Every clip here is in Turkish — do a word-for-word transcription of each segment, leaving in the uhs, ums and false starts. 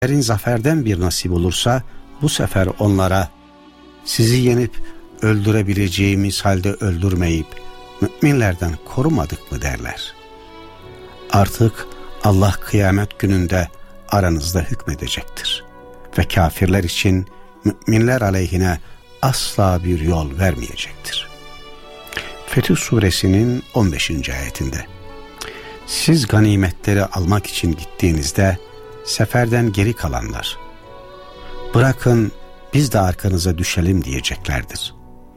Eğer zaferden bir nasip olursa bu sefer onlara sizi yenip öldürebileceğimiz halde öldürmeyip müminlerden korumadık mı derler. Artık Allah kıyamet gününde aranızda hükmedecektir ve kafirler için müminler aleyhine asla bir yol vermeyecektir. Fetih Suresinin on beşinci ayetinde siz ganimetleri almak için gittiğinizde seferden geri kalanlar bırakın biz de arkanıza düşelim diyeceklerdir.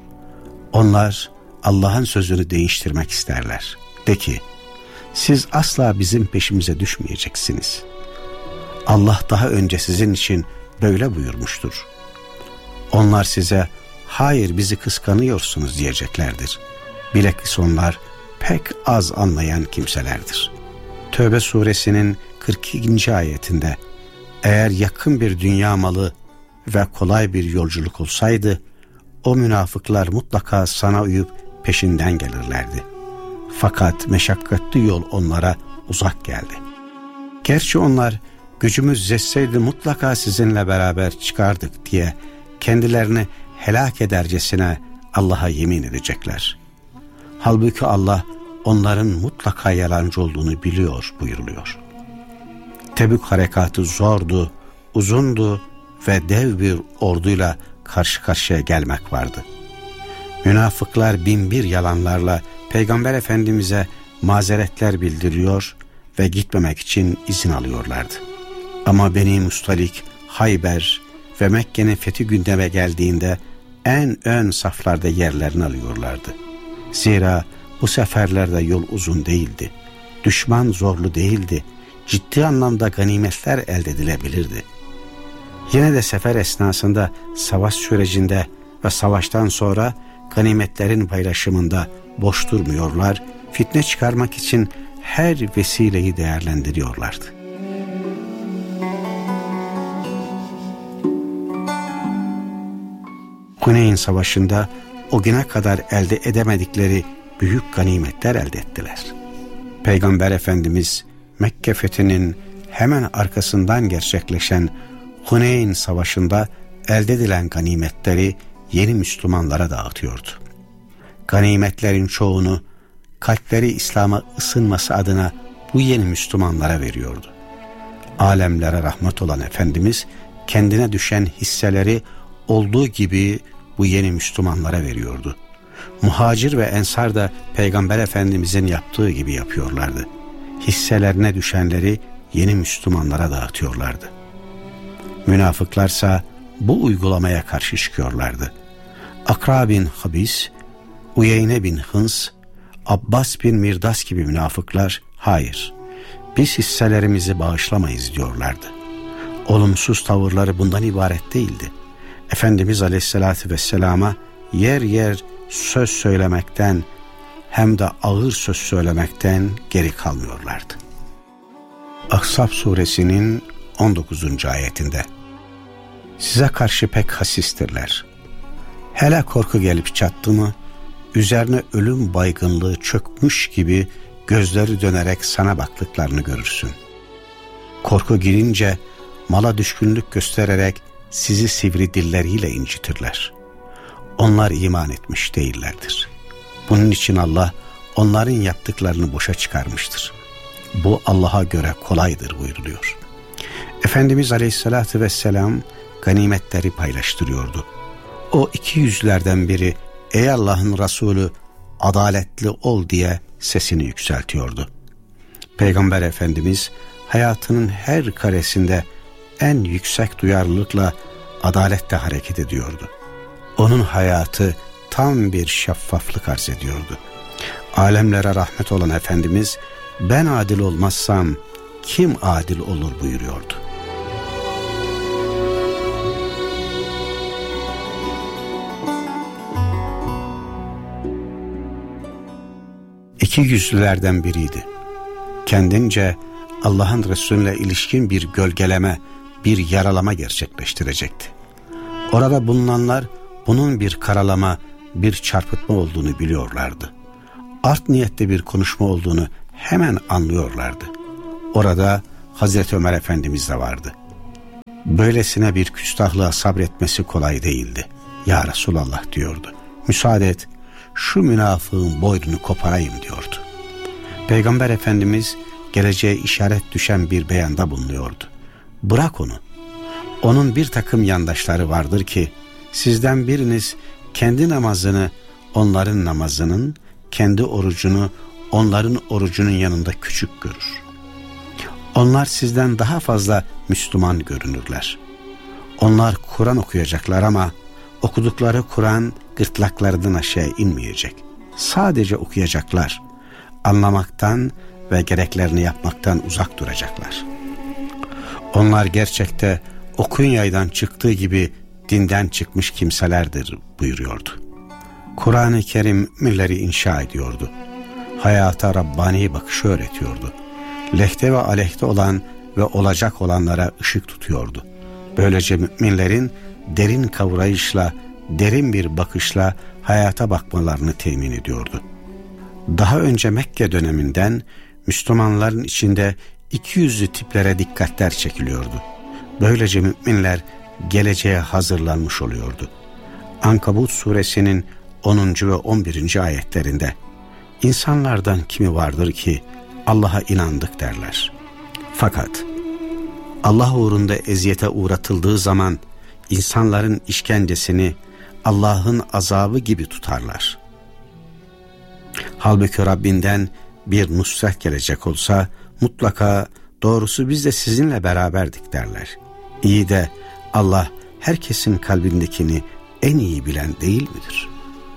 Onlar Allah'ın sözünü değiştirmek isterler. De ki siz asla bizim peşimize düşmeyeceksiniz. Allah daha önce sizin için böyle buyurmuştur. Onlar size hayır bizi kıskanıyorsunuz diyeceklerdir. Bilakis onlar pek az anlayan kimselerdir. Tövbe suresinin kırk ikinci ayetinde eğer yakın bir dünya malı ve kolay bir yolculuk olsaydı o münafıklar mutlaka sana uyup peşinden gelirlerdi. Fakat meşakkatli yol onlara uzak geldi. Gerçi onlar gücümüz yetseydi mutlaka sizinle beraber çıkardık diye kendilerini helak edercesine Allah'a yemin edecekler. Halbuki Allah onların mutlaka yalancı olduğunu biliyor buyuruluyor. Tebük harekatı zordu, uzundu ve dev bir orduyla karşı karşıya gelmek vardı. Münafıklar bin bir yalanlarla Peygamber Efendimiz'e mazeretler bildiriyor ve gitmemek için izin alıyorlardı. Ama Beni Mustalik, Hayber ve Mekke'nin fethi gündeme geldiğinde en ön saflarda yerlerini alıyorlardı. Zira bu seferlerde yol uzun değildi. Düşman zorlu değildi. Ciddi anlamda ganimetler elde edilebilirdi. Yine de sefer esnasında, savaş sürecinde ve savaştan sonra ganimetlerin paylaşımında boş durmuyorlar, fitne çıkarmak için her vesileyi değerlendiriyorlardı. Huneyn Savaşı'nda o güne kadar elde edemedikleri büyük ganimetler elde ettiler. Peygamber Efendimiz Mekke fethinin hemen arkasından gerçekleşen Huneyn Savaşı'nda elde edilen ganimetleri yeni Müslümanlara dağıtıyordu. Ganimetlerin çoğunu kalpleri İslam'a ısınması adına bu yeni Müslümanlara veriyordu. Alemlere rahmet olan Efendimiz kendine düşen hisseleri olduğu gibi bu yeni Müslümanlara veriyordu. Muhacir ve ensar da Peygamber Efendimizin yaptığı gibi yapıyorlardı. Hisselerine düşenleri yeni Müslümanlara dağıtıyorlardı. Münafıklarsa bu uygulamaya karşı çıkıyorlardı. Akra bin Habis, Uyeyne bin Hıns, Abbas bin Mirdas gibi münafıklar hayır biz hisselerimizi bağışlamayız diyorlardı. Olumsuz tavırları bundan ibaret değildi. Efendimiz Aleyhisselatü Vesselam'a yer yer söz söylemekten hem de ağır söz söylemekten geri kalmıyorlardı. Ahzab suresinin on dokuzuncu ayetinde size karşı pek hasistirler. Hele korku gelip çattı mı üzerine ölüm baygınlığı çökmüş gibi gözleri dönerek sana baktıklarını görürsün. Korku girince mala düşkünlük göstererek sizi sivri dilleriyle incitirler. Onlar iman etmiş değillerdir. Bunun için Allah onların yaptıklarını boşa çıkarmıştır. Bu Allah'a göre kolaydır buyuruluyor. Efendimiz Aleyhisselatü Vesselam ganimetleri paylaştırıyordu. O iki yüzlerden biri ey Allah'ın Resulü adaletli ol diye sesini yükseltiyordu. Peygamber Efendimiz hayatının her karesinde en yüksek duyarlılıkla adaletle hareket ediyordu. Onun hayatı tam bir şeffaflık arz ediyordu. Alemlere rahmet olan Efendimiz ben adil olmazsam kim adil olur buyuruyordu. İki yüzlülerden biriydi. Kendince Allah'ın Resulüne ilişkin bir gölgeleme, bir yaralama gerçekleştirecekti. Orada bulunanlar bunun bir karalama, bir çarpıtma olduğunu biliyorlardı. Art niyetli bir konuşma olduğunu hemen anlıyorlardı. Orada Hazreti Ömer Efendimiz de vardı. Böylesine bir küstahlığa sabretmesi kolay değildi. Ya Resulallah diyordu, müsaade et şu münafığın boynunu koparayım diyordu. Peygamber Efendimiz geleceğe işaret düşen bir beyanda bulunuyordu. Bırak onu. Onun bir takım yandaşları vardır ki sizden biriniz kendi namazını onların namazının, kendi orucunu onların orucunun yanında küçük görür. Onlar sizden daha fazla Müslüman görünürler. Onlar Kur'an okuyacaklar ama okudukları Kur'an gırtlaklarından aşağı inmeyecek. Sadece okuyacaklar. Anlamaktan ve gereklerini yapmaktan uzak duracaklar. Onlar gerçekte okun yaydan çıktığı gibi dinden çıkmış kimselerdir buyuruyordu. Kur'an-ı Kerim müminleri inşa ediyordu. Hayata Rabbani bakışı öğretiyordu. Lehte ve aleyhte olan ve olacak olanlara ışık tutuyordu. Böylece müminlerin derin kavrayışla, derin bir bakışla hayata bakmalarını temin ediyordu. Daha önce Mekke döneminden Müslümanların içinde iki yüzlü tiplere dikkatler çekiliyordu. Böylece müminler geleceğe hazırlanmış oluyordu. Ankabut suresinin onuncu ve on birinci ayetlerinde insanlardan kimi vardır ki Allah'a inandık derler. Fakat Allah uğrunda eziyete uğratıldığı zaman insanların işkencesini Allah'ın azabı gibi tutarlar. Halbuki Rabbinden bir nusret gelecek olsa mutlaka doğrusu biz de sizinle beraberdik derler. İyi de Allah herkesin kalbindekini en iyi bilen değil midir?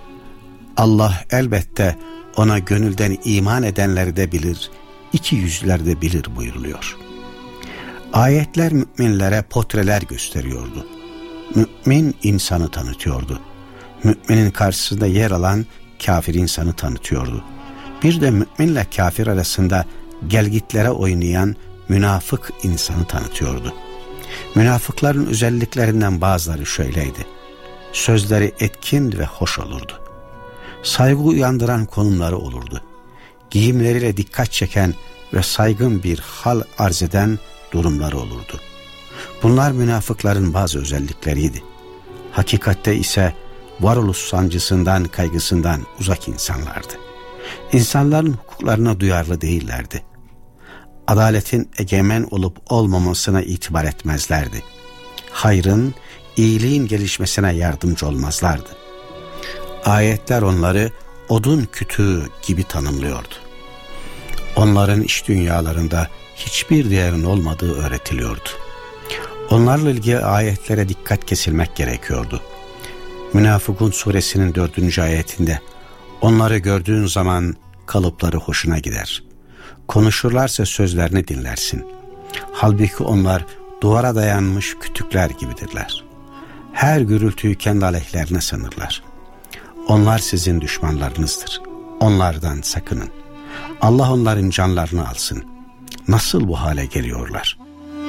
Allah elbette ona gönülden iman edenleri de bilir, iki yüzler de bilir buyuruluyor. Ayetler müminlere portreler gösteriyordu. Mümin insanı tanıtıyordu. Müminin karşısında yer alan kafir insanı tanıtıyordu. Bir de müminle kafir arasında gelgitlere oynayan münafık insanı tanıtıyordu. Münafıkların özelliklerinden bazıları şöyleydi. Sözleri etkin ve hoş olurdu. Saygı uyandıran konumları olurdu. Giyimleriyle dikkat çeken ve saygın bir hal arz eden durumları olurdu. Bunlar münafıkların bazı özellikleriydi. Hakikatte ise varoluş sancısından, kaygısından uzak insanlardı. İnsanların hukuklarına duyarlı değillerdi. Adaletin egemen olup olmamasına itibar etmezlerdi. Hayrın, iyiliğin gelişmesine yardımcı olmazlardı. Ayetler onları odun kütüğü gibi tanımlıyordu. Onların iç dünyalarında hiçbir değerin olmadığı öğretiliyordu. Onlarla ilgili ayetlere dikkat kesilmek gerekiyordu. Münafıkun suresinin dördüncü ayetinde onları gördüğün zaman kalıpları hoşuna gider. Konuşurlarsa sözlerini dinlersin. Halbuki onlar duvara dayanmış kütükler gibidirler. Her gürültüyü kendi aleyhlerine sanırlar. Onlar sizin düşmanlarınızdır. Onlardan sakının. Allah onların canlarını alsın. Nasıl bu hale geliyorlar?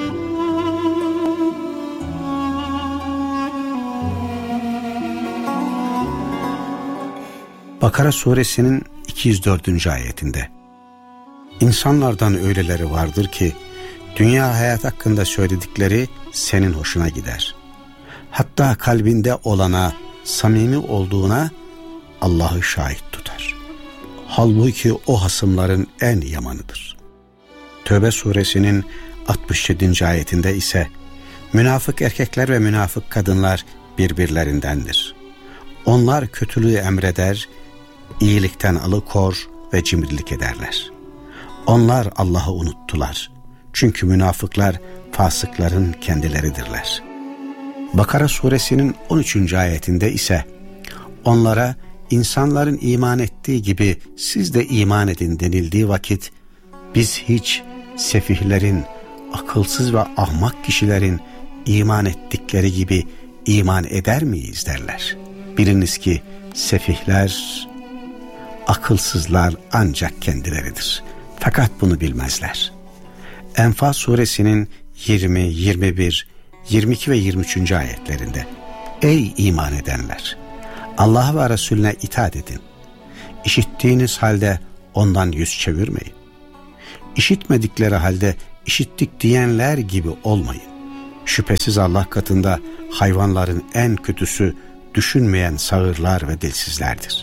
Bakara suresinin iki yüz dördüncü ayetinde İnsanlardan öyleleri vardır ki dünya hayat hakkında söyledikleri senin hoşuna gider. Hatta kalbinde olana, samimi olduğuna Allah'ı şahit tutar. Halbuki o hasımların en yamanıdır. Tövbe suresinin altmış yedinci ayetinde ise münafık erkekler ve münafık kadınlar birbirlerindendir. Onlar kötülüğü emreder, iyilikten alıkor ve cimrilik ederler. Onlar Allah'ı unuttular. Çünkü münafıklar fasıkların kendileridirler. Bakara suresinin on üçüncü ayetinde ise onlara insanların iman ettiği gibi siz de iman edin denildiği vakit biz hiç sefihlerin, akılsız ve ahmak kişilerin iman ettikleri gibi iman eder miyiz derler. Biliniz ki sefihler, akılsızlar ancak kendileridir. Fakat bunu bilmezler. Enfal suresinin yirmi, yirmi bir, yirmi iki ve yirmi üçüncü ayetlerinde ey iman edenler! Allah'a ve Resulüne itaat edin. İşittiğiniz halde ondan yüz çevirmeyin. İşitmedikleri halde işittik diyenler gibi olmayın. Şüphesiz Allah katında hayvanların en kötüsü düşünmeyen sağırlar ve dilsizlerdir.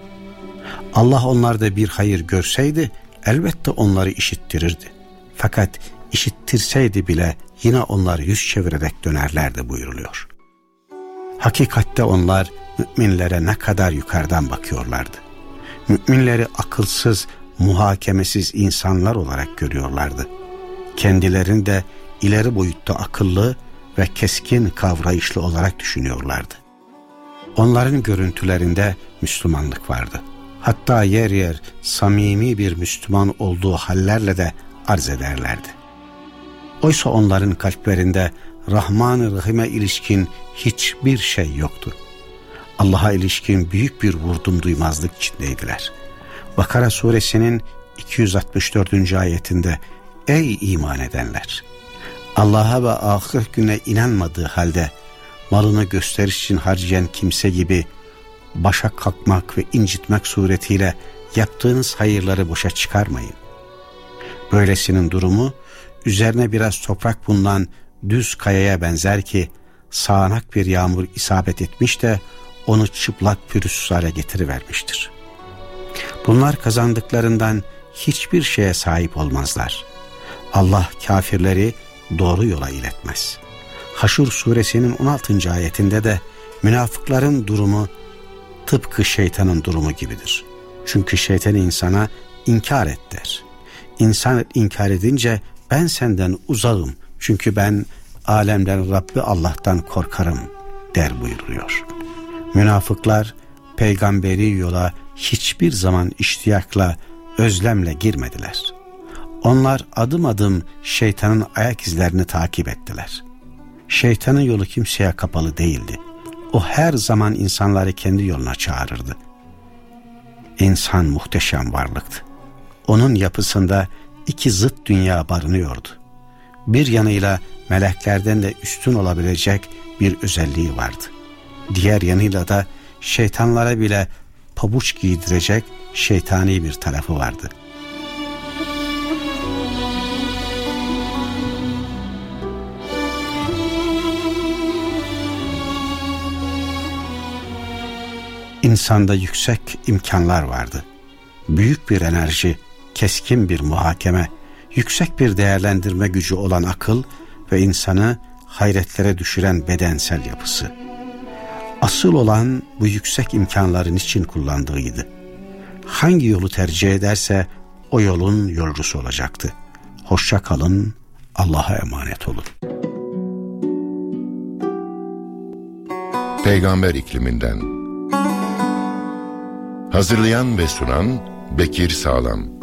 Allah onlarda bir hayır görseydi elbette onları işittirirdi. Fakat işittirseydi bile yine onlar yüz çevirerek dönerlerdi buyuruluyor. Hakikatte onlar müminlere ne kadar yukarıdan bakıyorlardı. Müminleri akılsız, muhakemesiz insanlar olarak görüyorlardı. Kendilerini de ileri boyutta akıllı ve keskin kavrayışlı olarak düşünüyorlardı. Onların görüntülerinde Müslümanlık vardı. Hatta yer yer samimi bir Müslüman olduğu hallerle de arz ederlerdi. Oysa onların kalplerinde Rahman-ı Rahim'e ilişkin hiçbir şey yoktu. Allah'a ilişkin büyük bir vurdum duymazlık içindeydiler. Bakara suresinin iki yüz altmış dördüncü ayetinde ey iman edenler! Allah'a ve ahiret güne inanmadığı halde malını gösteriş için harcayan kimse gibi başa kalkmak ve incitmek suretiyle yaptığınız hayırları boşa çıkarmayın. Böylesinin durumu üzerine biraz toprak bulunan düz kayaya benzer ki sağanak bir yağmur isabet etmiş de onu çıplak pürüzsüz hale getirivermiştir. Bunlar kazandıklarından hiçbir şeye sahip olmazlar. Allah kafirleri doğru yola iletmez. Haşr suresinin on altıncı ayetinde de münafıkların durumu tıpkı şeytanın durumu gibidir. Çünkü şeytan insana inkar et der. İnsan inkar edince ben senden uzağım çünkü ben alemlerin Rabbi Allah'tan korkarım der buyuruyor. Münafıklar peygamberi yola hiçbir zaman iştiyakla, özlemle girmediler. Onlar adım adım şeytanın ayak izlerini takip ettiler. Şeytanın yolu kimseye kapalı değildi. O her zaman insanları kendi yoluna çağırırdı. İnsan muhteşem varlıktı. Onun yapısında iki zıt dünya barınıyordu. Bir yanıyla meleklerden de üstün olabilecek bir özelliği vardı. Diğer yanıyla da şeytanlara bile pabuç giydirecek şeytani bir tarafı vardı. İnsanda yüksek imkanlar vardı. Büyük bir enerji, keskin bir muhakeme, yüksek bir değerlendirme gücü olan akıl ve insanı hayretlere düşüren bedensel yapısı. Asıl olan bu yüksek imkanların için kullandığıydı. Hangi yolu tercih ederse o yolun yolcusu olacaktı. Hoşça kalın, Allah'a emanet olun. Peygamber ikliminden. Hazırlayan ve sunan Bekir Sağlam.